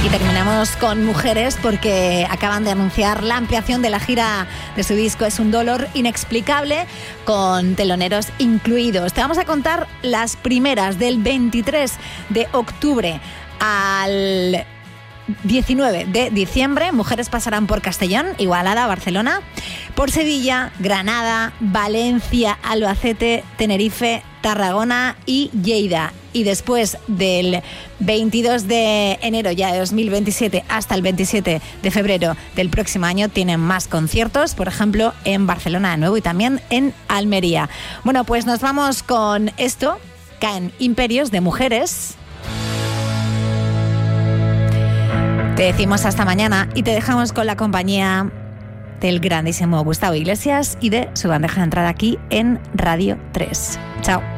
Y terminamos con mujeres porque acaban de anunciar la ampliación de la gira de su disco Es un dolor inexplicable, con teloneros incluidos. Te vamos a contar las primeras del 23 de octubre al 19 de diciembre. Mujeres pasarán por Castellón, Igualada, Barcelona, por Sevilla, Granada, Valencia, Albacete, Tenerife, Tarragona y Lleida. Y después del 22 de enero ya de 2027 hasta el 27 de febrero del próximo año tienen más conciertos, por ejemplo en Barcelona de nuevo y también en Almería. Bueno, pues nos vamos con esto. Caen imperios de mujeres. Te decimos hasta mañana y te dejamos con la compañía del grandísimo Gustavo Iglesias y de su bandeja de entrada aquí en Radio 3. Chao.